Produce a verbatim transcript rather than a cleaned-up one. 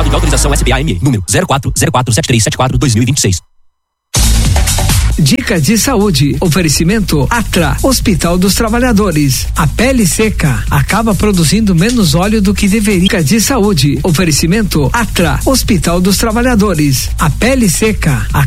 Certificado de autorização S B A M E, número zero quatro zero quatro sete três sete quatro dois mil e vinte e seis. Dicas de saúde. Oferecimento Atra, Hospital dos Trabalhadores. A pele seca acaba produzindo menos óleo do que deveria. Dicas de saúde. Oferecimento Atra, Hospital dos Trabalhadores. A pele seca